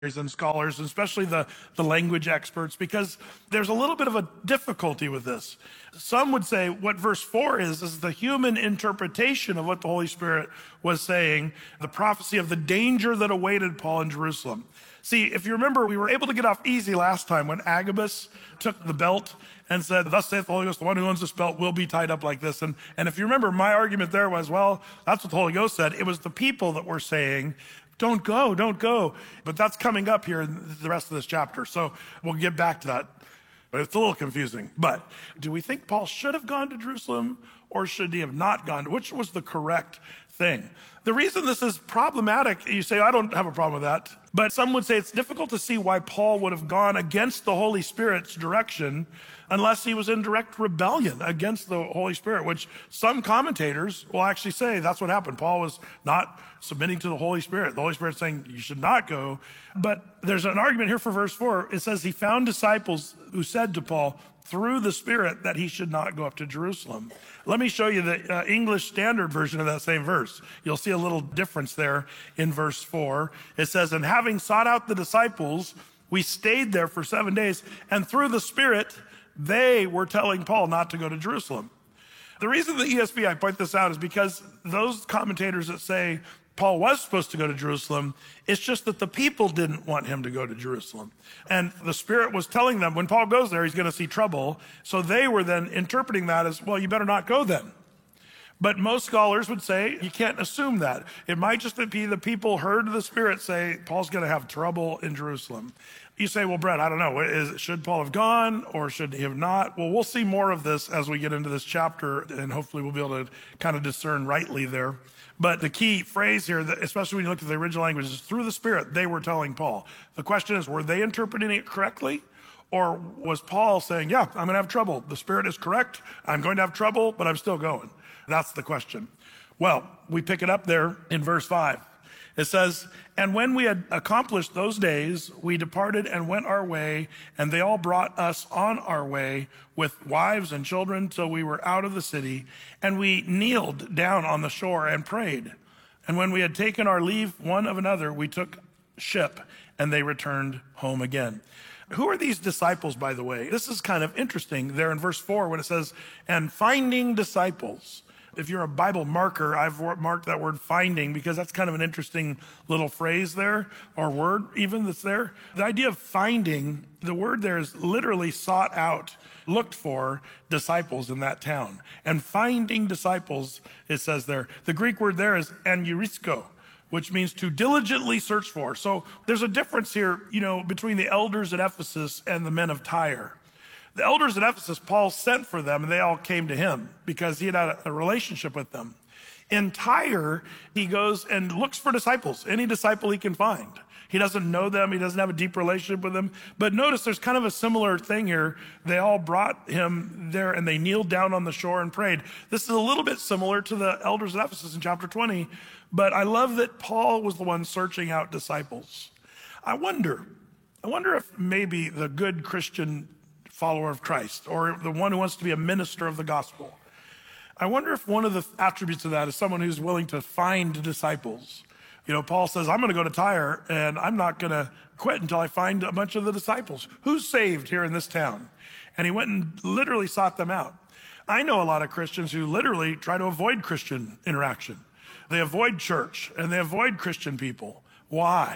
and scholars, especially the language experts, because there's a little bit of a difficulty with this. Some would say what verse 4 is the human interpretation of what the Holy Spirit was saying, the prophecy of the danger that awaited Paul in Jerusalem. See, if you remember, we were able to get off easy last time when Agabus took the belt and said, "Thus saith the Holy Ghost, the one who owns this belt will be tied up like this." And if you remember, my argument there was, well, that's what the Holy Ghost said. It was the people that were saying, don't go, don't go. But that's coming up here in the rest of this chapter. So we'll get back to that. But it's a little confusing. But do we think Paul should have gone to Jerusalem or should he have not gone? Which was the correct thing? The reason this is problematic, you say, I don't have a problem with that. But some would say it's difficult to see why Paul would have gone against the Holy Spirit's direction unless he was in direct rebellion against the Holy Spirit, which some commentators will actually say that's what happened. Paul was not submitting to the Holy Spirit. The Holy Spirit saying you should not go. But there's an argument here for verse 4. It says he found disciples who said to Paul through the Spirit that he should not go up to Jerusalem. Let me show you the English Standard Version of that same verse. You'll see a little difference there in verse 4. It says, "And having sought out the disciples, we stayed there for 7 days, and through the Spirit, they were telling Paul not to go to Jerusalem." The reason the ESV, I point this out, is because those commentators that say Paul was supposed to go to Jerusalem, it's just that the people didn't want him to go to Jerusalem. And the Spirit was telling them when Paul goes there, he's going to see trouble. So they were then interpreting that as, well, you better not go then. But most scholars would say you can't assume that. It might just be the people heard the Spirit say, Paul's going to have trouble in Jerusalem. You say, well, Brett, I don't know. Should Paul have gone or should he have not? Well, we'll see more of this as we get into this chapter, and hopefully we'll be able to kind of discern rightly there. But the key phrase here, especially when you look at the original language, is through the Spirit, they were telling Paul. The question is, were they interpreting it correctly? Or was Paul saying, yeah, I'm going to have trouble. The Spirit is correct. I'm going to have trouble, but I'm still going. That's the question. Well, we pick it up there in verse 5. It says, "And when we had accomplished those days, we departed and went our way, and they all brought us on our way with wives and children till we were out of the city. And we kneeled down on the shore and prayed. And when we had taken our leave one of another, we took ship, and they returned home again." Who are these disciples, by the way? This is kind of interesting there in verse 4 when it says, "and finding disciples." If you're a Bible marker, I've marked that word finding because that's kind of an interesting little phrase there, or word even that's there. The idea of finding, the word there is literally sought out, looked for disciples in that town. And finding disciples, it says there. The Greek word there is anurisko, which means to diligently search for. So there's a difference here, between the elders at Ephesus and the men of Tyre. The elders at Ephesus, Paul sent for them, and they all came to him because he had a relationship with them. In Tyre, he goes and looks for disciples, any disciple he can find. He doesn't know them. He doesn't have a deep relationship with them. But notice there's kind of a similar thing here. They all brought him there, and they kneeled down on the shore and prayed. This is a little bit similar to the elders at Ephesus in chapter 20, but I love that Paul was the one searching out disciples. I wonder if maybe the good Christian follower of Christ, or the one who wants to be a minister of the gospel, I wonder if one of the attributes of that is someone who's willing to find disciples. Paul says, I'm going to go to Tyre, and I'm not going to quit until I find a bunch of the disciples. Who's saved here in this town? And he went and literally sought them out. I know a lot of Christians who literally try to avoid Christian interaction. They avoid church, and they avoid Christian people. Why?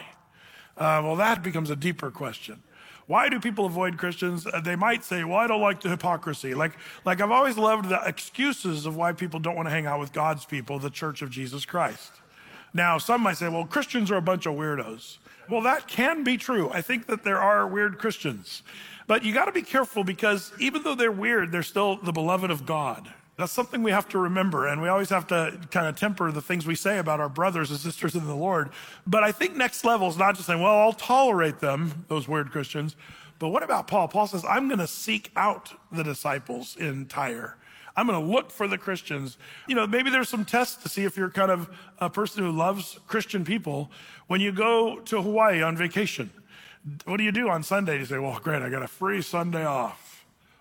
Well, that becomes a deeper question. Why do people avoid Christians? They might say, well, I don't like the hypocrisy. Like I've always loved the excuses of why people don't want to hang out with God's people, the Church of Jesus Christ. Now, some might say, well, Christians are a bunch of weirdos. Well, that can be true. I think that there are weird Christians. But you got to be careful because even though they're weird, they're still the beloved of God. That's something we have to remember, and we always have to kind of temper the things we say about our brothers and sisters in the Lord. But I think next level is not just saying, well, I'll tolerate them, those weird Christians. But what about Paul? Paul says, I'm going to seek out the disciples in Tyre. I'm going to look for the Christians. Maybe there's some tests to see if you're kind of a person who loves Christian people. When you go to Hawaii on vacation, what do you do on Sunday? You say, well, great, I got a free Sunday off.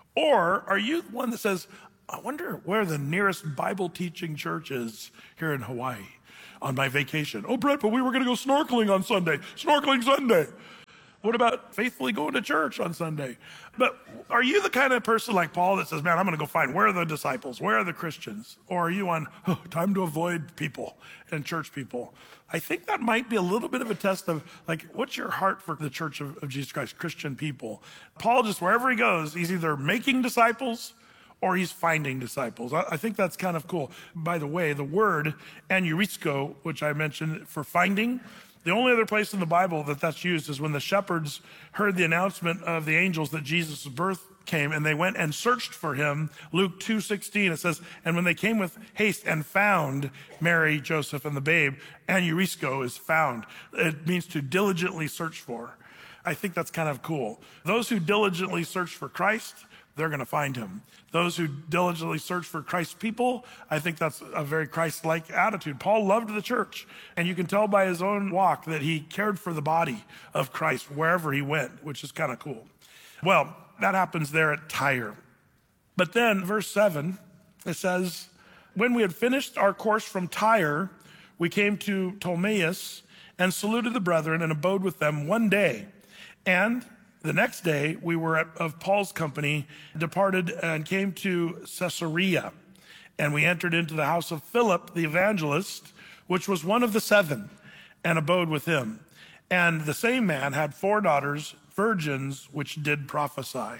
Or are you one that says, I wonder where the nearest Bible teaching church is here in Hawaii? on my vacation. Oh, Brett, but we were going to go snorkeling on Sunday. Snorkeling Sunday. What about faithfully going to church on Sunday? But are you the kind of person like Paul that says, man, I'm going to go find where are the disciples? Where are the Christians? Or are you on time to avoid people and church people? I think that might be a little bit of a test of like, what's your heart for the church of Jesus Christ, Christian people? Paul just, wherever he goes, he's either making disciples or he's finding disciples. I think that's kind of cool. By the way, the word aneurisko, which I mentioned for finding, the only other place in the Bible that that's used is when the shepherds heard the announcement of the angels that Jesus' birth came and they went and searched for him. Luke 2:16, it says, and when they came with haste and found Mary, Joseph, and the babe, aneurisko is found. It means to diligently search for. I think that's kind of cool. Those who diligently search for Christ, they're going to find him. Those who diligently search for Christ's people, I think that's a very Christ-like attitude. Paul loved the church, and you can tell by his own walk that he cared for the body of Christ wherever he went, which is kind of cool. Well, that happens there at Tyre. But then, verse 7, it says, when we had finished our course from Tyre, we came to Ptolemais and saluted the brethren and abode with them one day. And the next day, we were of Paul's company, departed and came to Caesarea. And we entered into the house of Philip, the evangelist, which was one of the 7, and abode with him. And the same man had 4 daughters, virgins, which did prophesy.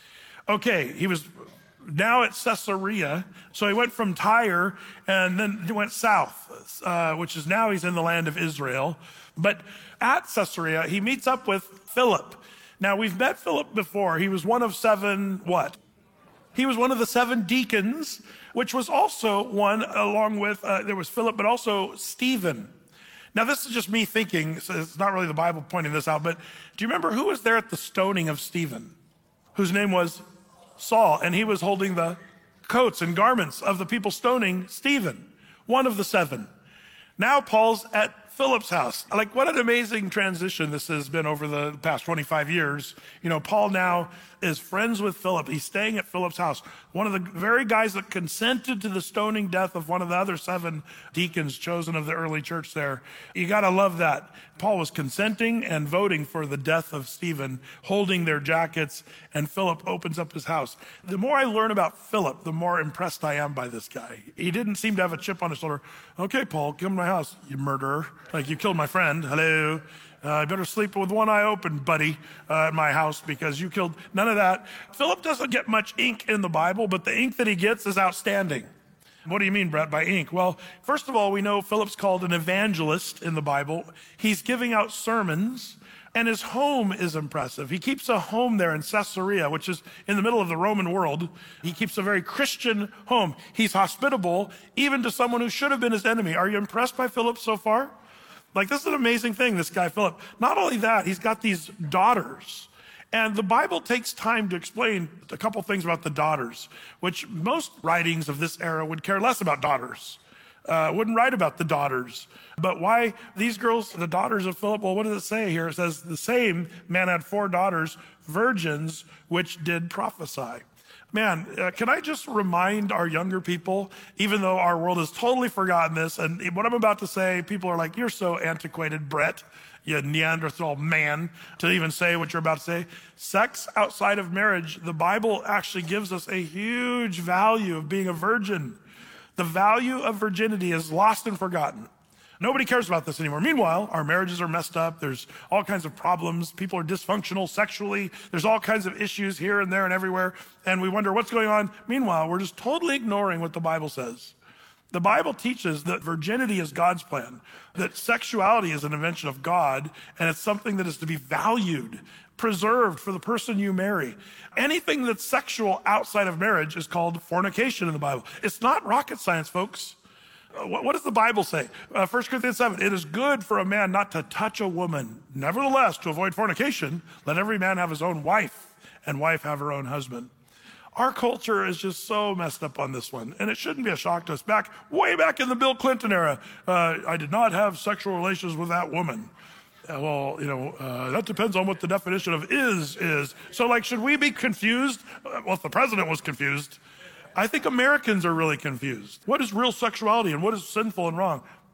Okay, he was now at Caesarea. So he went from Tyre and then he went south, which is now he's in the land of Israel. But at Caesarea, he meets up with Philip. Now, we've met Philip before. He was one of 7 what? He was one of the 7 deacons, which was also one along with, there was Philip, but also Stephen. Now, this is just me thinking, so it's not really the Bible pointing this out, but do you remember who was there at the stoning of Stephen? Whose name was Saul, and he was holding the coats and garments of the people stoning Stephen, one of the 7. Now Paul's at Philip's house. Like, what an amazing transition this has been over the past 25 years. You know, Paul now is friends with Philip. He's staying at Philip's house. One of the very guys that consented to the stoning death of one of the other 7 deacons chosen of the early church there. You got to love that. Paul was consenting and voting for the death of Stephen, holding their jackets, and Philip opens up his house. The more I learn about Philip, the more impressed I am by this guy. He didn't seem to have a chip on his shoulder. Okay, Paul, come to my house, you murderer. Like, you killed my friend. Hello. I better sleep with one eye open, buddy, at my house because you killed none of that. Philip doesn't get much ink in the Bible, but the ink that he gets is outstanding. What do you mean, Brett, by ink? Well, first of all, we know Philip's called an evangelist in the Bible. He's giving out sermons, and his home is impressive. He keeps a home there in Caesarea, which is in the middle of the Roman world. He keeps a very Christian home. He's hospitable, even to someone who should have been his enemy. Are you impressed by Philip so far? Like, this is an amazing thing, this guy, Philip. Not only that, he's got these daughters. And the Bible takes time to explain a couple things about the daughters, which most writings of this era would care less about daughters. Wouldn't write about the daughters. But why these girls, the daughters of Philip? Well, what does it say here? It says, the same man had 4 daughters, virgins, which did prophesy. Man, can I just remind our younger people, even though our world has totally forgotten this, and what I'm about to say, people are like, you're so antiquated, Brett, you Neanderthal man, to even say what you're about to say. Sex outside of marriage, the Bible actually gives us a huge value of being a virgin. The value of virginity is lost and forgotten. Nobody cares about this anymore. Meanwhile, our marriages are messed up. There's all kinds of problems. People are dysfunctional sexually. There's all kinds of issues here and there and everywhere. And we wonder what's going on. Meanwhile, we're just totally ignoring what the Bible says. The Bible teaches that virginity is God's plan, that sexuality is an invention of God, and it's something that is to be valued, preserved for the person you marry. Anything that's sexual outside of marriage is called fornication in the Bible. It's not rocket science, folks. What does the Bible say? 1 Corinthians 7, it is good for a man not to touch a woman. Nevertheless, to avoid fornication, let every man have his own wife, and wife have her own husband. Our culture is just so messed up on this one, and it shouldn't be a shock to us. Way back in the Bill Clinton era, I did not have sexual relations with that woman. Well, that depends on what the definition of is. So, like, should we be confused? Well, if the president was confused, I think Americans are really confused. What is real sexuality and what is sinful and wrong?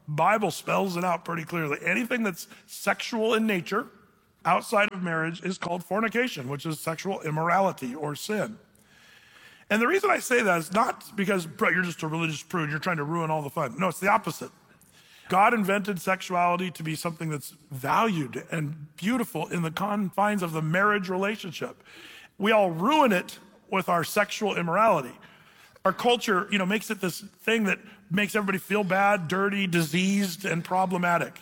Bible spells it out pretty clearly. Anything that's sexual in nature outside of marriage is called fornication, which is sexual immorality or sin. And the reason I say that is not because you're just a religious prude, you're trying to ruin all the fun. No, it's the opposite. God invented sexuality to be something that's valued and beautiful in the confines of the marriage relationship. We all ruin it with our sexual immorality. Our culture, makes it this thing that makes everybody feel bad, dirty, diseased, and problematic.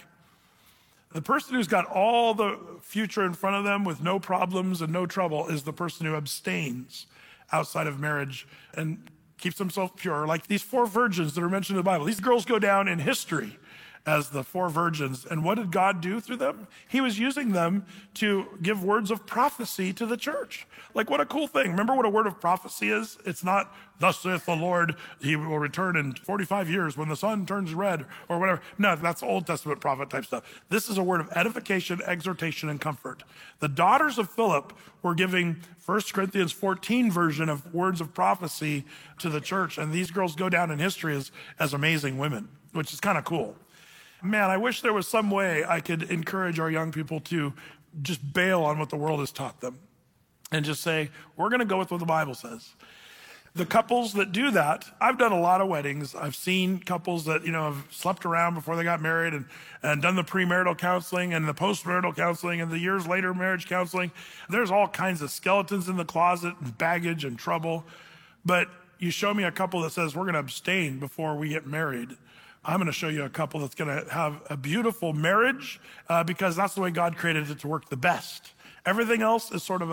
The person who's got all the future in front of them with no problems and no trouble is the person who abstains outside of marriage and keeps themselves pure. Like these 4 virgins that are mentioned in the Bible. These girls go down in history as the 4 virgins. And what did God do through them? He was using them to give words of prophecy to the church. Like, what a cool thing. Remember what a word of prophecy is? It's not, thus saith the Lord, he will return in 45 years when the sun turns red or whatever. No, that's Old Testament prophet type stuff. This is a word of edification, exhortation, and comfort. The daughters of Philip were giving 1 Corinthians 14 version of words of prophecy to the church. And these girls go down in history as amazing women, which is kind of cool. Man, I wish there was some way I could encourage our young people to just bail on what the world has taught them and just say, we're going to go with what the Bible says. The couples that do that, I've done a lot of weddings. I've seen couples that, have slept around before they got married and done the premarital counseling and the postmarital counseling and the years later marriage counseling. There's all kinds of skeletons in the closet and baggage and trouble. But you show me a couple that says, we're going to abstain before we get married. I'm going to show you a couple that's going to have a beautiful marriage because that's the way God created it to work the best. Everything else is sort of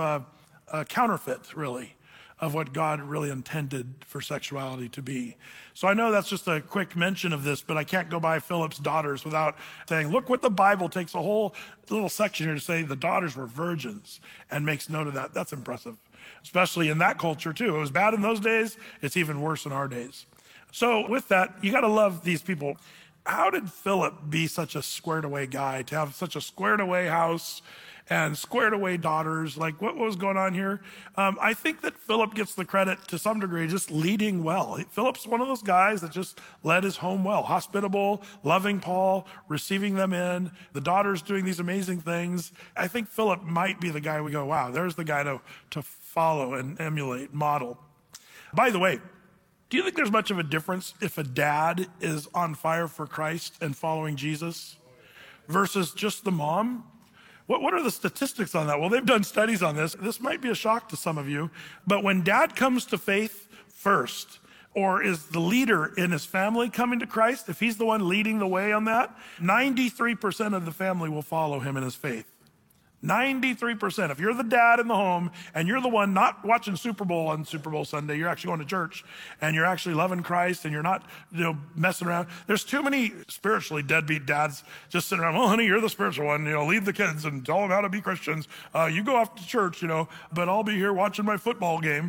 a counterfeit, really, of what God really intended for sexuality to be. So I know that's just a quick mention of this, but I can't go by Philip's daughters without saying, look what the Bible takes a whole little section here to say the daughters were virgins and makes note of that. That's impressive, especially in that culture too. It was bad in those days. It's even worse in our days. So with that, you got to love these people. How did Philip be such a squared away guy, to have such a squared away house and squared away daughters? Like, what was going on here? I think that Philip gets the credit to some degree just leading well. Philip's one of those guys that just led his home well, hospitable, loving Paul, receiving them in, the daughters doing these amazing things. I think Philip might be the guy we go, wow, there's the guy to follow and emulate, model. By the way, do you think there's much of a difference if a dad is on fire for Christ and following Jesus versus just the mom? What are the statistics on that? Well, they've done studies on this. This might be a shock to some of you, but when dad comes to faith first, or is the leader in his family coming to Christ, if he's the one leading the way on that, 93% of the family will follow him in his faith. 93%. If you're the dad in the home and you're the one not watching Super Bowl on Super Bowl Sunday, you're actually going to church and you're actually loving Christ and you're not, messing around. There's too many spiritually deadbeat dads just sitting around, well, honey, you're the spiritual one, lead the kids and tell them how to be Christians. You go off to church, but I'll be here watching my football game.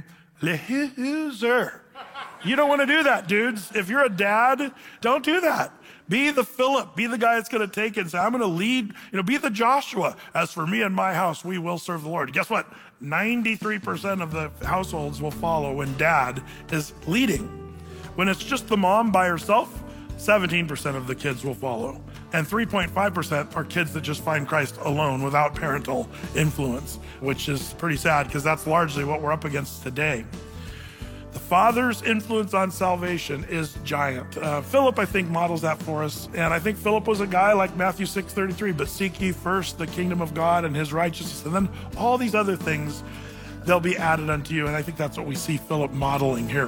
Loser. You don't want to do that, dudes. If you're a dad, don't do that. Be the Philip. Be the guy that's going to take it and say, I'm going to lead, be the Joshua. As for me and my house, we will serve the Lord. Guess what? 93% of the households will follow when dad is leading. When it's just the mom by herself, 17% of the kids will follow. And 3.5% are kids that just find Christ alone without parental influence, which is pretty sad because that's largely what we're up against today. The Father's influence on salvation is giant. Philip, I think, models that for us. And I think Philip was a guy like Matthew 6:33, but seek ye first the kingdom of God and his righteousness, and then all these other things, they'll be added unto you. And I think that's what we see Philip modeling here.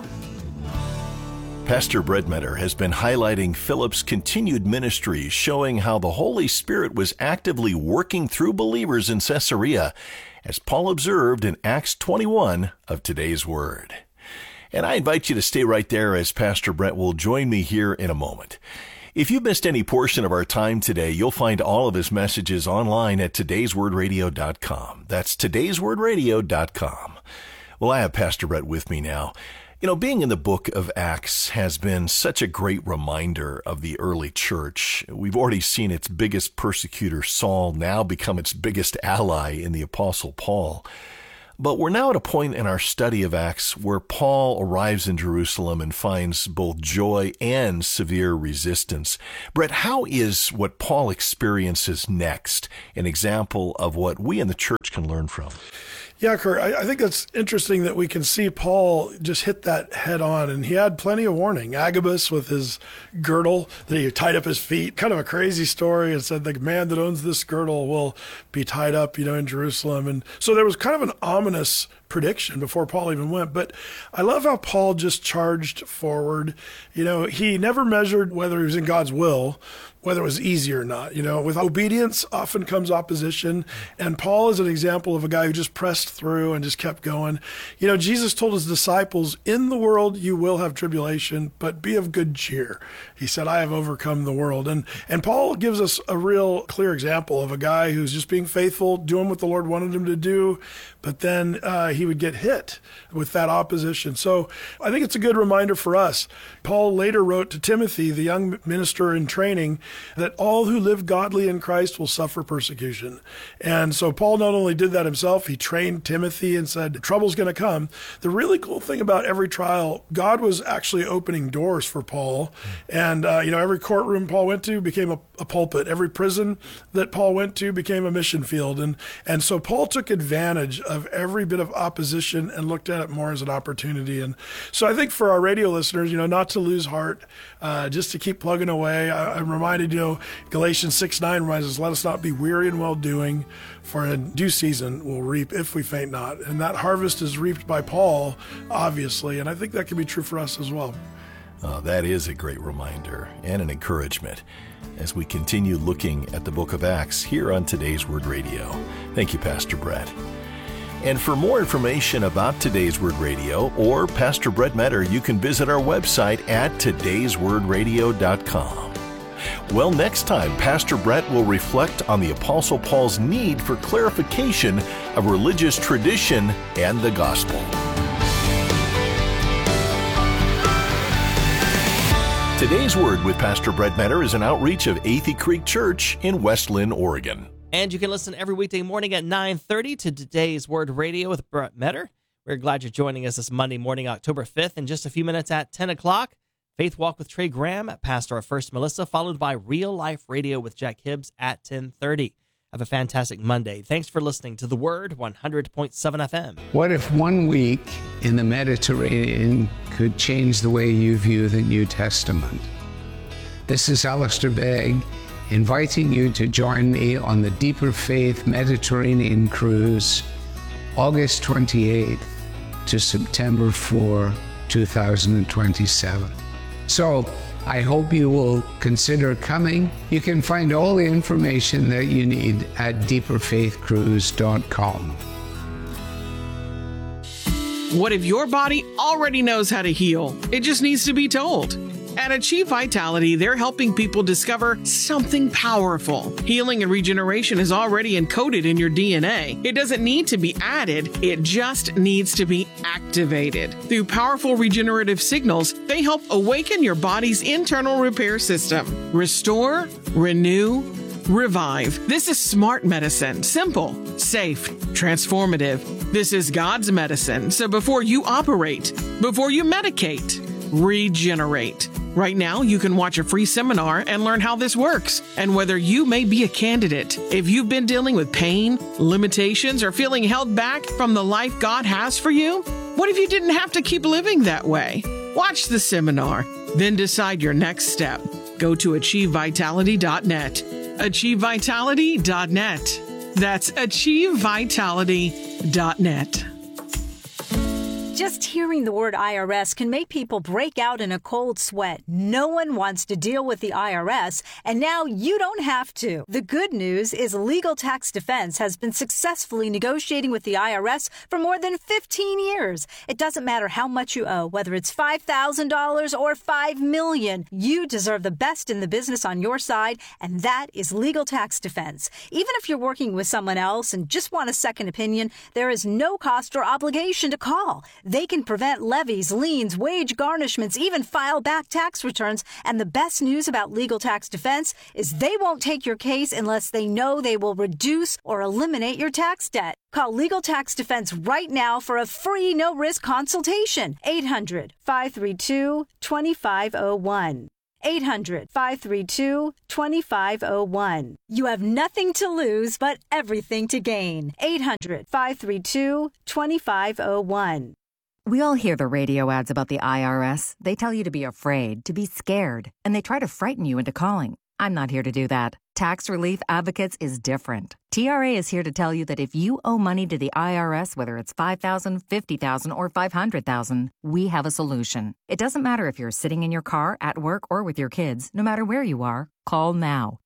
Pastor Bredmetter has been highlighting Philip's continued ministry, showing how the Holy Spirit was actively working through believers in Caesarea, as Paul observed in Acts 21 of today's Word. And I invite you to stay right there as Pastor Brent will join me here in a moment. If you missed any portion of our time today, you'll find all of his messages online at todayswordradio.com. That's todayswordradio.com. Well, I have Pastor Brent with me now. Being in the book of Acts has been such a great reminder of the early church. We've already seen its biggest persecutor, Saul, now become its biggest ally in the Apostle Paul. But we're now at a point in our study of Acts where Paul arrives in Jerusalem and finds both joy and severe resistance. Brett, how is what Paul experiences next an example of what we in the church can learn from? Yeah, Kurt, I think it's interesting that we can see Paul just hit that head on, and he had plenty of warning. Agabus with his girdle that he tied up his feet, kind of a crazy story, and said the man that owns this girdle will be tied up, in Jerusalem. And so there was kind of an ominous prediction before Paul even went. But I love how Paul just charged forward. He never measured whether he was in God's will, whether it was easy or not. With obedience often comes opposition. And Paul is an example of a guy who just pressed through and just kept going. Jesus told his disciples, in the world you will have tribulation, but be of good cheer. He said, I have overcome the world. And Paul gives us a real clear example of a guy who's just being faithful, doing what the Lord wanted him to do, but then he would get hit with that opposition. So I think it's a good reminder for us. Paul later wrote to Timothy, the young minister in training, that all who live godly in Christ will suffer persecution. And so Paul not only did that himself, he trained Timothy and said, trouble's going to come. The really cool thing about every trial, God was actually opening doors for Paul. And, every courtroom Paul went to became a pulpit. Every prison that Paul went to became a mission field. And so Paul took advantage of every bit of opposition and looked at it more as an opportunity. And so I think for our radio listeners, not to lose heart, just to keep plugging away. I'm reminded, Galatians 6:9 reminds us, let us not be weary in well-doing, for in due season we'll reap if we faint not. And that harvest is reaped by Paul, obviously, and I think that can be true for us as well. That is a great reminder and an encouragement as we continue looking at the book of Acts here on Today's Word Radio. Thank you, Pastor Brett. And for more information about Today's Word Radio or Pastor Brett Metter, you can visit our website at today'swordradio.com. Well, next time, Pastor Brett will reflect on the Apostle Paul's need for clarification of religious tradition and the gospel. Today's Word with Pastor Brett Metter is an outreach of Athey Creek Church in West Linn, Oregon. And you can listen every weekday morning at 9:30 to Today's Word Radio with Brett Metter. We're glad you're joining us this Monday morning, October 5th. In just a few minutes at 10 o'clock, Faith Walk with Trey Graham, Pastor of First Melissa, followed by Real Life Radio with Jack Hibbs at 10:30. Have a fantastic Monday. Thanks for listening to The Word, 100.7 FM. What if 1 week in the Mediterranean could change the way you view the New Testament? This is Alistair Begg, inviting you to join me on the Deeper Faith Mediterranean Cruise, August 28th to September 4, 2027. So, I hope you will consider coming. You can find all the information that you need at deeperfaithcruise.com. What if your body already knows how to heal? It just needs to be told. At Achieve Vitality, they're helping people discover something powerful. Healing and regeneration is already encoded in your DNA. It doesn't need to be added, it just needs to be activated. Through powerful regenerative signals, they help awaken your body's internal repair system. Restore, renew, revive. This is smart medicine. Simple, safe, transformative. This is God's medicine. So before you operate, before you medicate, regenerate. Right now, you can watch a free seminar and learn how this works and whether you may be a candidate. If you've been dealing with pain, limitations, or feeling held back from the life God has for you, what if you didn't have to keep living that way? Watch the seminar, then decide your next step. Go to achievevitality.net. achievevitality.net. That's achievevitality.net. Just hearing the word IRS can make people break out in a cold sweat. No one wants to deal with the IRS, and now you don't have to. The good news is Legal Tax Defense has been successfully negotiating with the IRS for more than 15 years. It doesn't matter how much you owe, whether it's $5,000 or $5 million. You deserve the best in the business on your side, and that is Legal Tax Defense. Even if you're working with someone else and just want a second opinion, there is no cost or obligation to call. They can prevent levies, liens, wage garnishments, even file back tax returns. And the best news about Legal Tax Defense is they won't take your case unless they know they will reduce or eliminate your tax debt. Call Legal Tax Defense right now for a free no-risk consultation. 800-532-2501. 800-532-2501. You have nothing to lose but everything to gain. 800-532-2501. We all hear the radio ads about the IRS. They tell you to be afraid, to be scared, and they try to frighten you into calling. I'm not here to do that. Tax Relief Advocates is different. TRA is here to tell you that if you owe money to the IRS, whether it's $5,000, $50,000, or $500,000, we have a solution. It doesn't matter if you're sitting in your car, at work, or with your kids. No matter where you are, call now.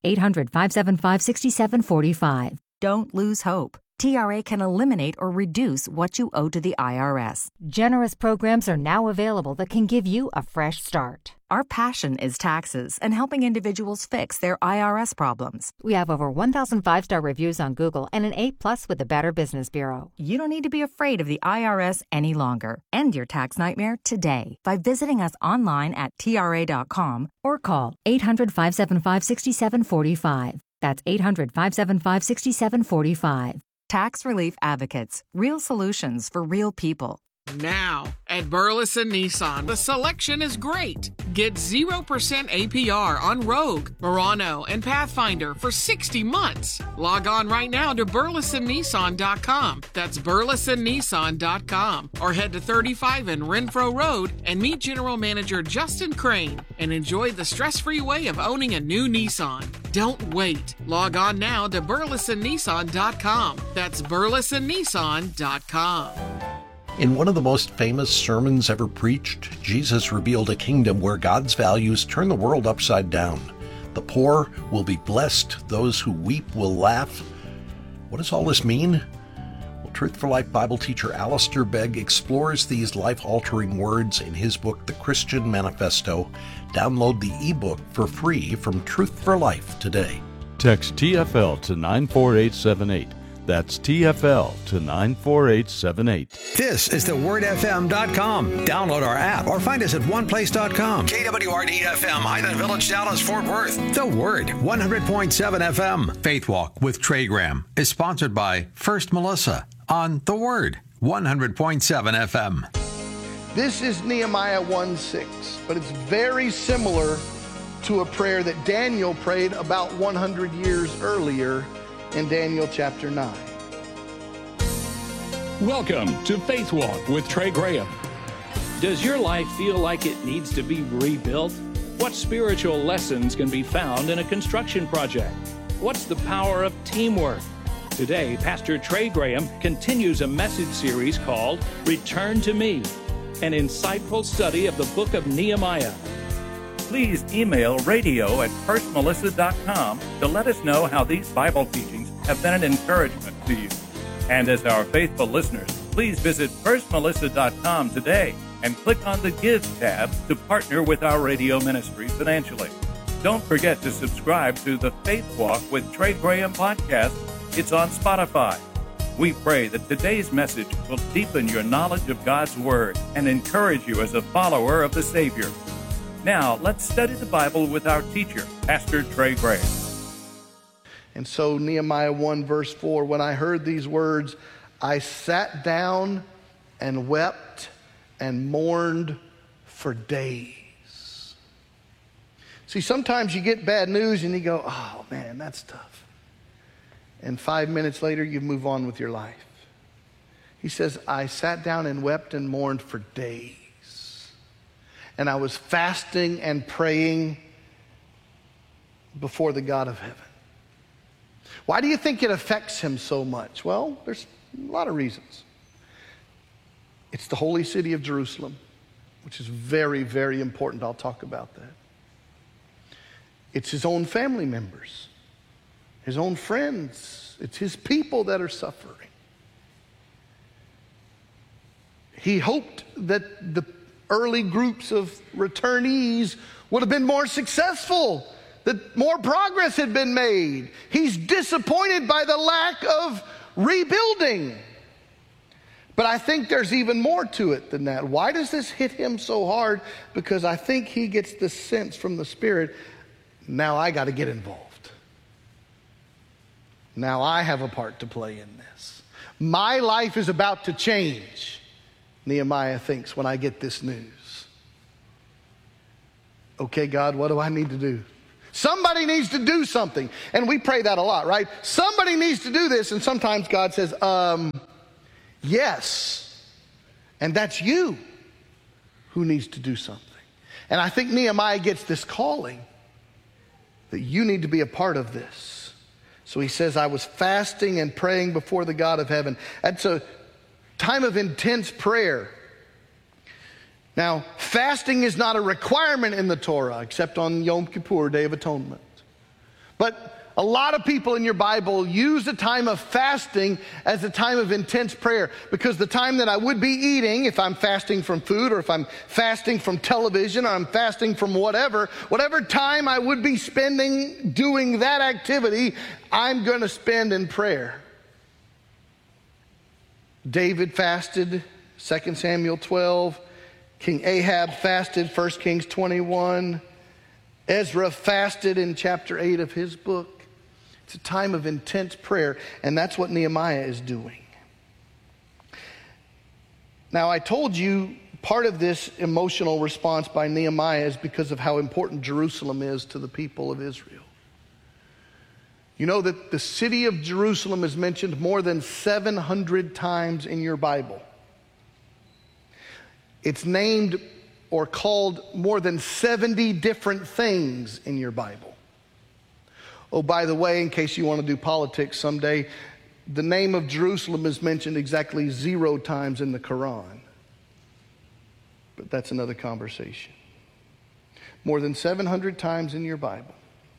800-575-6745. Don't lose hope. TRA can eliminate or reduce what you owe to the IRS. Generous programs are now available that can give you a fresh start. Our passion is taxes and helping individuals fix their IRS problems. We have over 1,000 5-star reviews on Google and an A+ with the Better Business Bureau. You don't need to be afraid of the IRS any longer. End your tax nightmare today by visiting us online at TRA.com or call 800-575-6745. That's 800-575-6745. Tax Relief Advocates. Real solutions for real people. Now, at Burleson Nissan, the selection is great. Get 0% APR on Rogue, Murano, and Pathfinder for 60 months. Log on right now to burlesonnissan.com. That's burlesonnissan.com. Or head to 35 in Renfro Road and meet General Manager Justin Crane and enjoy the stress-free way of owning a new Nissan. Don't wait. Log on now to burlesonnissan.com. That's burlesonnissan.com. In one of the most famous sermons ever preached, Jesus revealed a kingdom where God's values turn the world upside down. The poor will be blessed, those who weep will laugh. What does all this mean? Well, Truth for Life Bible teacher Alistair Begg explores these life-altering words in his book, The Christian Manifesto. Download the ebook for free from Truth for Life today. Text TFL to 94878. That's TFL to 94878. This is thewordfm.com. Download our app or find us at oneplace.com. KWRD-FM, Highland Village, Dallas, Fort Worth. The Word, 100.7 FM. Faith Walk with Trey Graham is sponsored by First Melissa on The Word, 100.7 FM. This is Nehemiah 1:6, but it's very similar to a prayer that Daniel prayed about 100 years earlier in Daniel chapter 9. Welcome to Faith Walk with Trey Graham. Does your life feel like it needs to be rebuilt? What spiritual lessons can be found in a construction project? What's the power of teamwork? Today, Pastor Trey Graham continues a message series called Return to Me, an insightful study of the book of Nehemiah. Please email radio@firstmelissa.com to let us know how these Bible teachings have been an encouragement to you. And as our faithful listeners, please visit firstmelissa.com today and click on the Give tab to partner with our radio ministry financially. Don't forget to subscribe to the Faith Walk with Trey Graham podcast. It's on Spotify. We pray that today's message will deepen your knowledge of God's Word and encourage you as a follower of the Savior. Now, let's study the Bible with our teacher, Pastor Trey Graham. And so Nehemiah 1 verse 4, when I heard these words, I sat down and wept and mourned for days. See, sometimes you get bad news and you go, oh man, that's tough. And 5 minutes later, you move on with your life. He says, I sat down and wept and mourned for days. And I was fasting and praying before the God of heaven. Why do you think it affects him so much? Well, there's a lot of reasons. It's the holy city of Jerusalem, which is very, very important. I'll talk about that. It's his own family members, his own friends. It's his people that are suffering. He hoped that the early groups of returnees would have been more successful, that more progress had been made. He's disappointed by the lack of rebuilding. But I think there's even more to it than that. Why does this hit him so hard? Because I think he gets the sense from the Spirit, now I got to get involved. Now I have a part to play in this. My life is about to change, Nehemiah thinks when I get this news. Okay, God, what do I need to do? Somebody needs to do something. And we pray that a lot, right? Somebody needs to do this. And sometimes God says, yes. And that's you who needs to do something. And I think Nehemiah gets this calling that you need to be a part of this. So he says, I was fasting and praying before the God of heaven. That's a time of intense prayer. Now, fasting is not a requirement in the Torah, except on Yom Kippur, Day of Atonement. But a lot of people in your Bible use the time of fasting as a time of intense prayer, because the time that I would be eating, if I'm fasting from food, or if I'm fasting from television, or I'm fasting from whatever time I would be spending doing that activity, I'm going to spend in prayer. David fasted, 2 Samuel 12. King Ahab fasted, 1 Kings 21. Ezra fasted in chapter 8 of his book. It's a time of intense prayer, and that's what Nehemiah is doing. Now, I told you part of this emotional response by Nehemiah is because of how important Jerusalem is to the people of Israel. You know that the city of Jerusalem is mentioned more than 700 times in your Bible. It's named or called more than 70 different things in your Bible. Oh, by the way, in case you want to do politics someday, the name of Jerusalem is mentioned exactly 0 times in the Quran. But that's another conversation. More than 700 times in your Bible.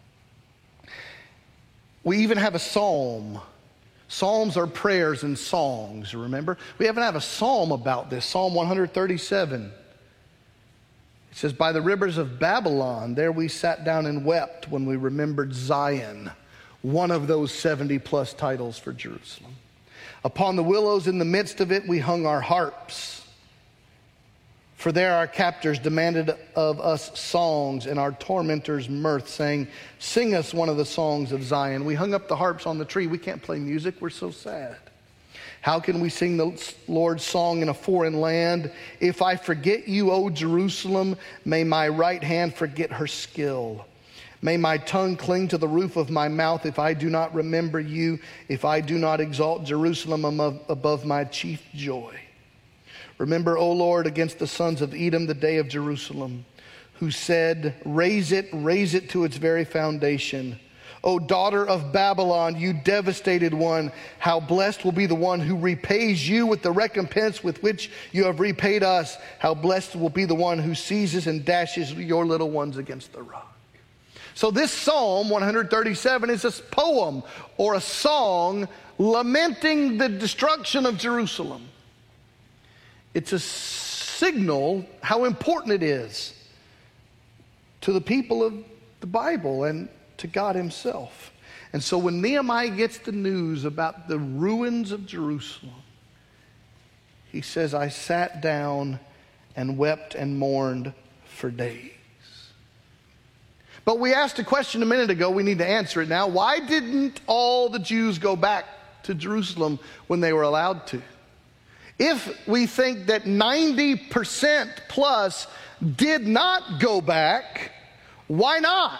We even have a psalm. Psalms are prayers and songs, remember? We even have a psalm about this, Psalm 137. It says, by the rivers of Babylon, there we sat down and wept when we remembered Zion, one of those 70 plus titles for Jerusalem. Upon the willows in the midst of it, we hung our harps. For there our captors demanded of us songs, and our tormentors mirth, saying, sing us one of the songs of Zion. We hung up the harps on the tree. We can't play music. We're so sad. How can we sing the Lord's song in a foreign land? If I forget you, O Jerusalem, may my right hand forget her skill. May my tongue cling to the roof of my mouth if I do not remember you, if I do not exalt Jerusalem above my chief joy. Remember, O Lord, against the sons of Edom the day of Jerusalem, who said, raise it to its very foundation. O daughter of Babylon, you devastated one, how blessed will be the one who repays you with the recompense with which you have repaid us. How blessed will be the one who seizes and dashes your little ones against the rock. So this Psalm 137 is a poem or a song lamenting the destruction of Jerusalem. It's a signal how important it is to the people of the Bible and to God himself. And so when Nehemiah gets the news about the ruins of Jerusalem, he says, I sat down and wept and mourned for days. But we asked a question a minute ago, we need to answer it now. Why didn't all the Jews go back to Jerusalem when they were allowed to? If we think that 90% plus did not go back, why not?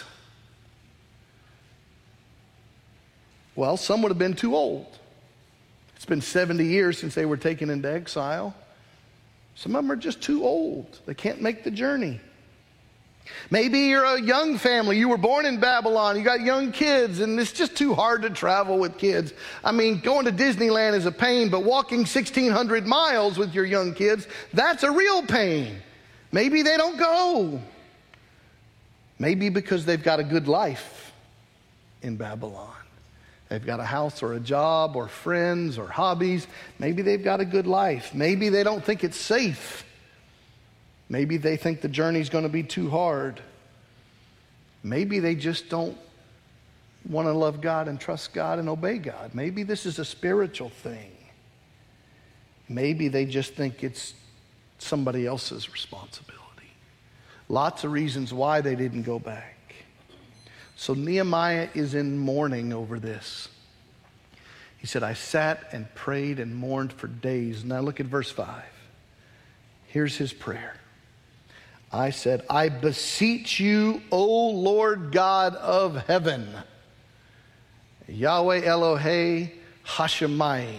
Well, some would have been too old. It's been 70 years since they were taken into exile. Some of them are just too old. They can't make the journey. Maybe you're a young family. You were born in Babylon. You got young kids, and it's just too hard to travel with kids. I mean, going to Disneyland is a pain, but walking 1,600 miles with your young kids, that's a real pain. Maybe they don't go. Maybe because they've got a good life in Babylon. They've got a house or a job or friends or hobbies. Maybe they've got a good life. Maybe they don't think it's safe. Maybe they think the journey's going to be too hard. Maybe they just don't want to love God and trust God and obey God. Maybe this is a spiritual thing. Maybe they just think it's somebody else's responsibility. Lots of reasons why they didn't go back. So Nehemiah is in mourning over this. He said, I sat and prayed and mourned for days. Now look at verse 5. Here's his prayer. I said, I beseech you, O Lord God of heaven, Yahweh Elohei Hashemayim.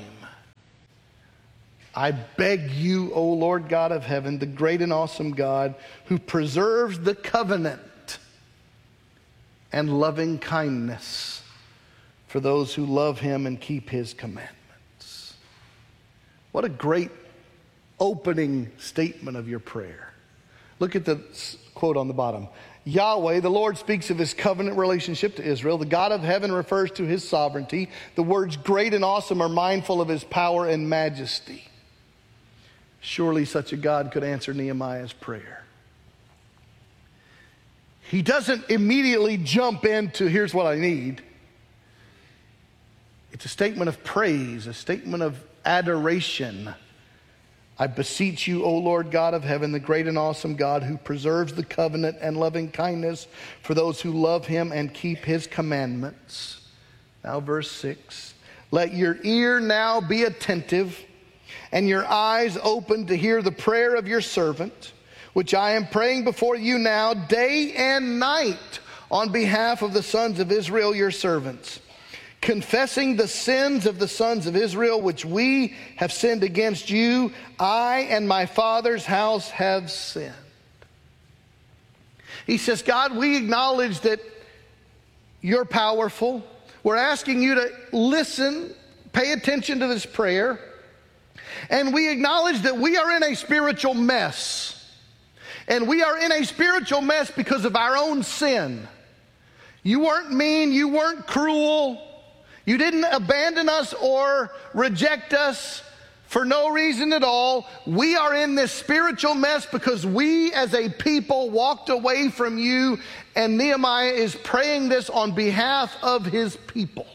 I beg you, O Lord God of heaven, the great and awesome God, who preserves the covenant and loving kindness for those who love him and keep his commandments. What a great opening statement of your prayer. Look at the quote on the bottom. Yahweh, the Lord, speaks of his covenant relationship to Israel. The God of heaven refers to his sovereignty. The words great and awesome are mindful of his power and majesty. Surely such a God could answer Nehemiah's prayer. He doesn't immediately jump into, here's what I need. It's a statement of praise, a statement of adoration. I beseech you, O Lord God of heaven, the great and awesome God who preserves the covenant and loving kindness for those who love him and keep his commandments. Now verse 6. Let your ear now be attentive and your eyes open to hear the prayer of your servant, which I am praying before you now day and night on behalf of the sons of Israel, your servants, confessing the sins of the sons of Israel, which we have sinned against you. I and my father's house have sinned. He says, God, we acknowledge that you're powerful. We're asking you to listen, pay attention to this prayer. And we acknowledge that we are in a spiritual mess. And we are in a spiritual mess because of our own sin. You weren't mean, you weren't cruel. You didn't abandon us or reject us for no reason at all. We are in this spiritual mess because we as a people walked away from you, and Nehemiah is praying this on behalf of his people.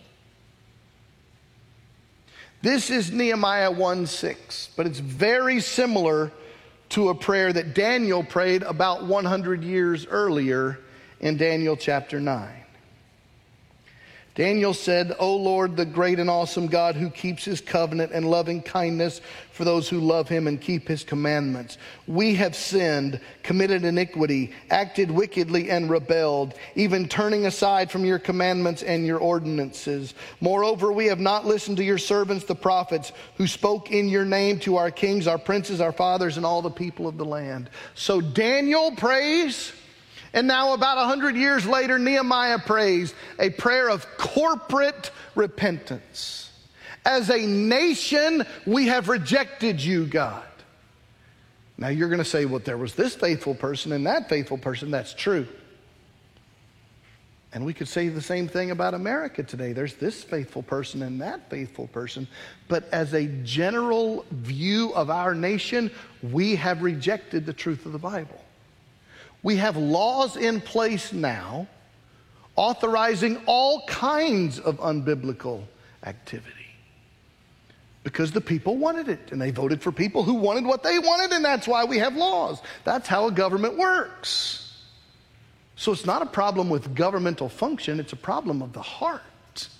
This is Nehemiah 1:6, but it's very similar to a prayer that Daniel prayed about 100 years earlier in Daniel chapter 9. Daniel said, O Lord, the great and awesome God who keeps his covenant and loving kindness for those who love him and keep his commandments. We have sinned, committed iniquity, acted wickedly and rebelled, even turning aside from your commandments and your ordinances. Moreover, we have not listened to your servants, the prophets, who spoke in your name to our kings, our princes, our fathers, and all the people of the land. So Daniel prays. And now about 100 years later, Nehemiah prays a prayer of corporate repentance. As a nation, we have rejected you, God. Now you're going to say, well, there was this faithful person and that faithful person. That's true. And we could say the same thing about America today. There's this faithful person and that faithful person. But as a general view of our nation, we have rejected the truth of the Bible. We have laws in place now authorizing all kinds of unbiblical activity because the people wanted it, and they voted for people who wanted what they wanted, and that's why we have laws. That's how a government works. So it's not a problem with governmental function, it's a problem of the heart.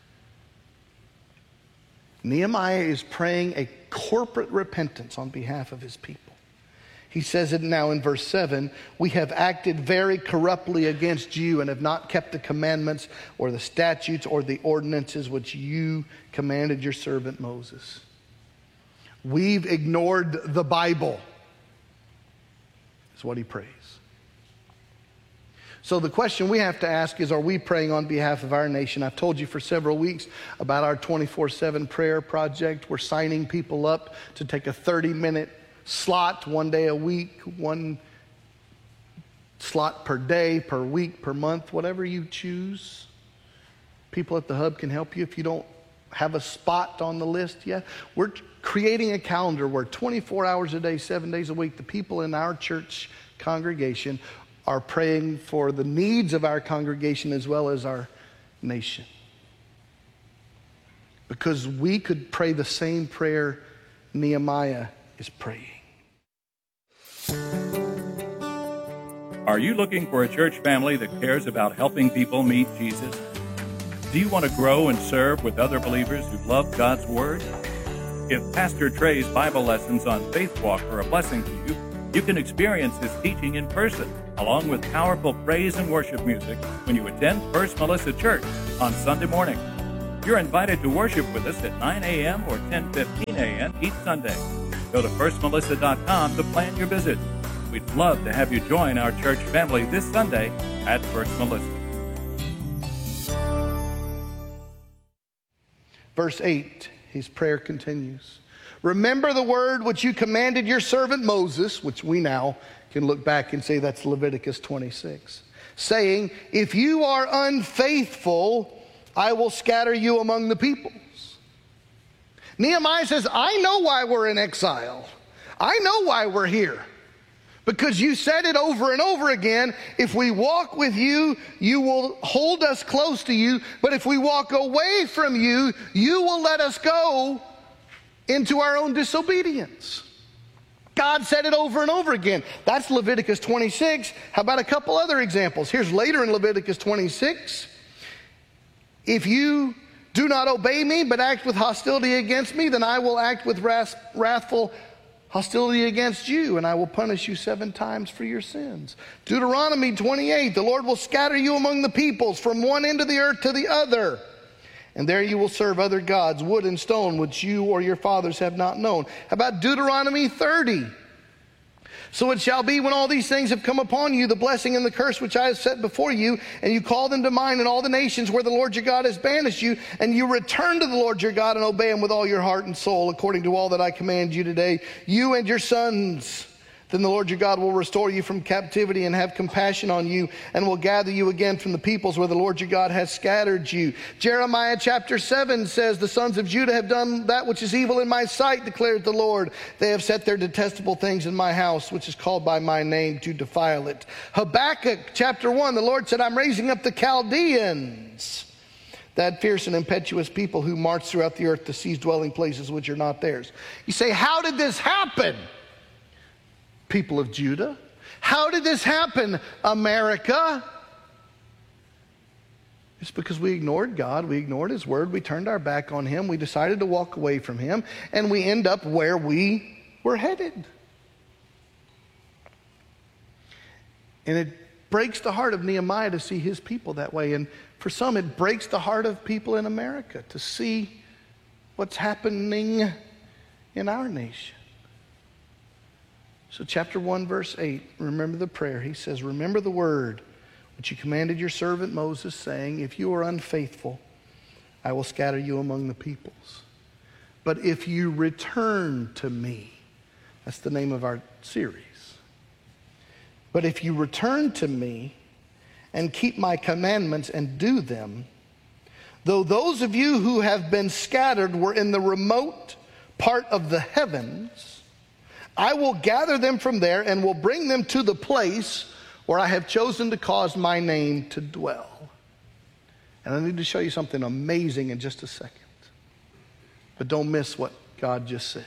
Nehemiah is praying a corporate repentance on behalf of his people. He says it now in verse 7, we have acted very corruptly against you and have not kept the commandments or the statutes or the ordinances which you commanded your servant Moses. We've ignored the Bible, is what he prays. So the question we have to ask is, are we praying on behalf of our nation? I've told you for several weeks about our 24/7 prayer project. We're signing people up to take a 30-minute slot one day a week, one slot per day, per week, per month, whatever you choose. People at the Hub can help you if you don't have a spot on the list yet. We're creating a calendar where 24 hours a day, 7 days a week, the people in our church congregation are praying for the needs of our congregation as well as our nation. Because we could pray the same prayer Nehemiah is praying. Are you looking for a church family that cares about helping people meet Jesus? Do you want to grow and serve with other believers who love God's Word? If Pastor Trey's Bible lessons on Faith Walk are a blessing to you, you can experience his teaching in person, along with powerful praise and worship music when you attend First Melissa Church on Sunday morning. You're invited to worship with us at 9 a.m. or 10:15 a.m. each Sunday. Go to firstmelissa.com to plan your visit. We'd love to have you join our church family this Sunday at First Melissa. Verse 8, his prayer continues. Remember the word which you commanded your servant Moses, which we now can look back and say that's Leviticus 26, saying, if you are unfaithful, I will scatter you among the peoples. Nehemiah says, I know why we're in exile. I know why we're here. Because you said it over and over again, if we walk with you, you will hold us close to you. But if we walk away from you, you will let us go into our own disobedience. God said it over and over again. That's Leviticus 26. How about a couple other examples? Here's later in Leviticus 26. If you do not obey me, but act with hostility against me, then I will act with wrathful hostility against you, and I will punish you 7 times for your sins. Deuteronomy 28, the Lord will scatter you among the peoples from one end of the earth to the other. And there you will serve other gods, wood and stone, which you or your fathers have not known. How about Deuteronomy 30? So it shall be when all these things have come upon you, the blessing and the curse which I have set before you, and you call them to mind in all the nations where the Lord your God has banished you, and you return to the Lord your God and obey him with all your heart and soul, according to all that I command you today, you and your sons. Then the Lord your God will restore you from captivity and have compassion on you, and will gather you again from the peoples where the Lord your God has scattered you. Jeremiah chapter 7 says, the sons of Judah have done that which is evil in my sight, declares the Lord. They have set their detestable things in my house, which is called by my name, to defile it. Habakkuk chapter 1, the Lord said, I'm raising up the Chaldeans, that fierce and impetuous people who march throughout the earth to seize dwelling places which are not theirs. You say, how did this happen? People of Judah. How did this happen, America? It's because we ignored God, we ignored his word, we turned our back on him, we decided to walk away from him, and we end up where we were headed. And it breaks the heart of Nehemiah to see his people that way. And for some, it breaks the heart of people in America to see what's happening in our nation. So chapter 1, verse 8, remember the prayer. He says, remember the word which you commanded your servant Moses, saying, if you are unfaithful, I will scatter you among the peoples. But if you return to me, that's the name of our series. But if you return to me and keep my commandments and do them, though those of you who have been scattered were in the remote part of the heavens, I will gather them from there and will bring them to the place where I have chosen to cause my name to dwell. And I need to show you something amazing in just a second. But don't miss what God just said.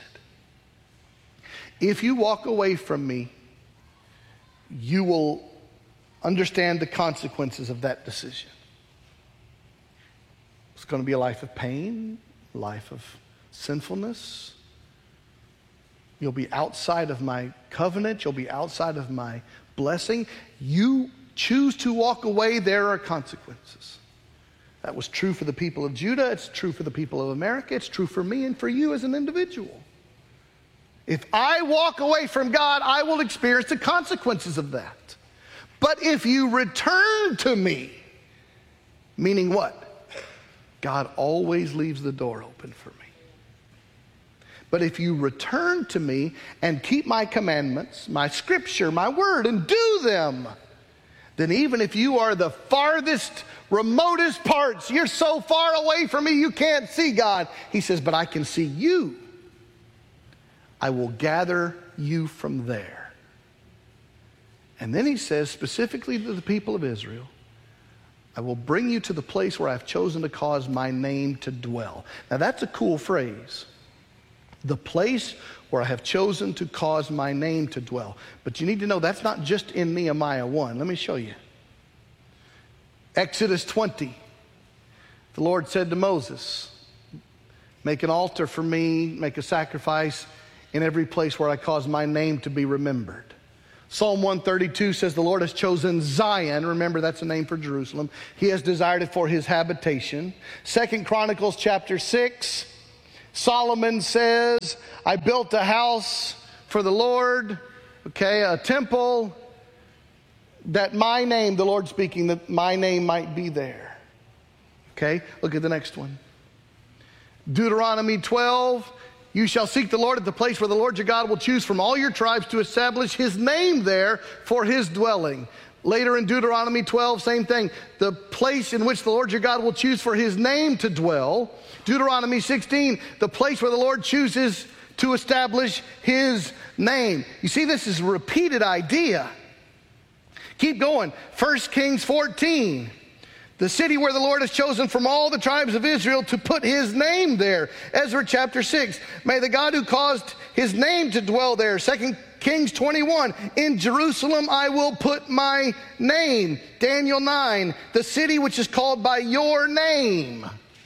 If you walk away from me, you will understand the consequences of that decision. It's going to be a life of pain, a life of sinfulness. You'll be outside of my covenant. You'll be outside of my blessing. You choose to walk away, there are consequences. That was true for the people of Judah. It's true for the people of America. It's true for me and for you as an individual. If I walk away from God, I will experience the consequences of that. But if you return to me, meaning what? God always leaves the door open for me. But if you return to me and keep my commandments, my scripture, my word, and do them, then even if you are the farthest, remotest parts, you're so far away from me you can't see God. He says, but I can see you. I will gather you from there. And then he says specifically to the people of Israel, I will bring you to the place where I've chosen to cause my name to dwell. Now that's a cool phrase. The place where I have chosen to cause my name to dwell. But you need to know that's not just in Nehemiah 1. Let me show you. Exodus 20. The Lord said to Moses, make an altar for me, make a sacrifice in every place where I cause my name to be remembered. Psalm 132 says the Lord has chosen Zion. Remember, that's a name for Jerusalem. He has desired it for his habitation. 2 Chronicles chapter 6, Solomon says, I built a house for the Lord, a temple, that my name, the Lord speaking, that my name might be there. Look at the next one. Deuteronomy 12, you shall seek the Lord at the place where the Lord your God will choose from all your tribes to establish his name there for his dwelling. Later in Deuteronomy 12, same thing. The place in which the Lord your God will choose for his name to dwell. Deuteronomy 16, the place where the Lord chooses to establish his name. You see, this is a repeated idea. Keep going. 1 Kings 14. The city where the Lord has chosen from all the tribes of Israel to put his name there. Ezra chapter 6. May the God who caused his name to dwell there. 2 Kings 21. In Jerusalem I will put my name. Daniel 9. The city which is called by your name.